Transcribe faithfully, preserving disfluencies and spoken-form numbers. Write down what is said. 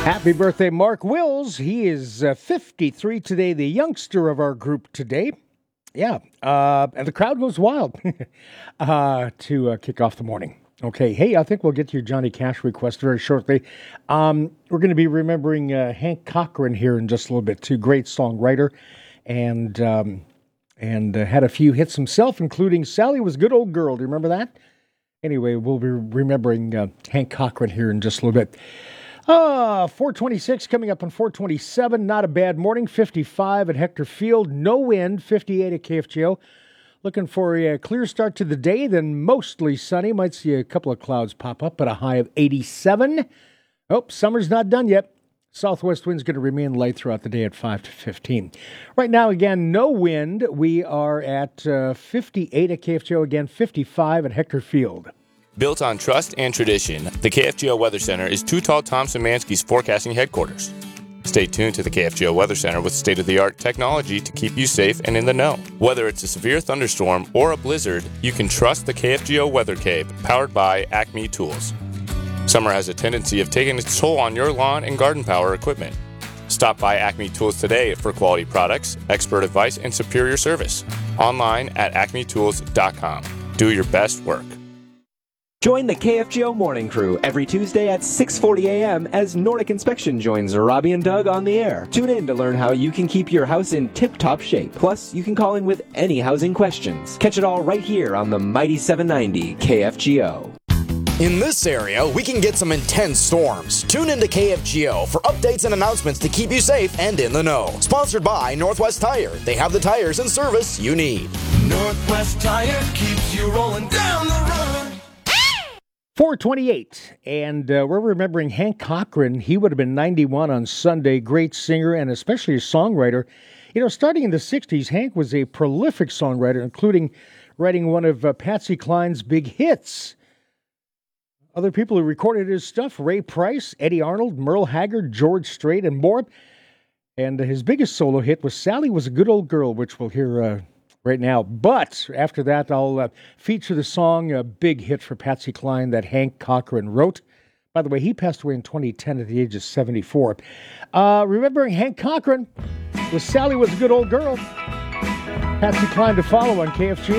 Happy birthday, Mark Wills. He is uh, fifty-three today, the youngster of our group today. Yeah, uh, and the crowd goes wild uh, to uh, kick off the morning. Okay, hey, I think we'll get to your Johnny Cash request very shortly. Um, we're going to be remembering uh, Hank Cochran here in just a little bit, too. Great songwriter, and um, and uh, had a few hits himself, including Sally Was a Good Old Girl. Do you remember that? Anyway, we'll be remembering uh, Hank Cochran here in just a little bit. Uh, four twenty-six coming up on four twenty-seven. Not a bad morning. fifty-five at Hector Field. No wind. fifty-eight at K F G O. Looking for a clear start to the day, then mostly sunny. Might see a couple of clouds pop up, but a high of eighty-seven. Oh, summer's not done yet. Southwest wind's going to remain light throughout the day at five to fifteen. Right now, again, no wind. We are at uh, fifty-eight at K F G O. Again, fifty-five at Hector Field. Built on trust and tradition, the K F G O Weather Center is Too Tall Tom Szymanski's forecasting headquarters. Stay tuned to the K F G O Weather Center with state-of-the-art technology to keep you safe and in the know. Whether it's a severe thunderstorm or a blizzard, you can trust the K F G O Weather Cape, powered by Acme Tools. Summer has a tendency of taking its toll on your lawn and garden power equipment. Stop by Acme Tools today for quality products, expert advice, and superior service. Online at acme tools dot com. Do your best work. Join the K F G O Morning Crew every Tuesday at six forty a.m. as Nordic Inspection joins Robbie and Doug on the air. Tune in to learn how you can keep your house in tip-top shape. Plus, you can call in with any housing questions. Catch it all right here on the Mighty seven ninety K F G O. In this area, we can get some intense storms. Tune into K F G O for updates and announcements to keep you safe and in the know. Sponsored by Northwest Tire. They have the tires and service you need. Northwest Tire keeps you rolling down the road. four twenty-eight, and uh, we're remembering Hank Cochran. He would have been ninety-one on Sunday. Great singer and especially a songwriter. You know, starting in the sixties, Hank was a prolific songwriter, including writing one of uh, Patsy Cline's big hits. Other people who recorded his stuff, Ray Price, Eddie Arnold, Merle Haggard, George Strait, and more. And his biggest solo hit was Sally Was a Good Old Girl, which we'll hear uh, right now. But after that, I'll uh, feature the song, a big hit for Patsy Cline that Hank Cochran wrote. By the way, he passed away in twenty ten at the age of seventy-four. Uh, remembering Hank Cochran with Sally Was a Good Old Girl. Patsy Cline to follow on K F G.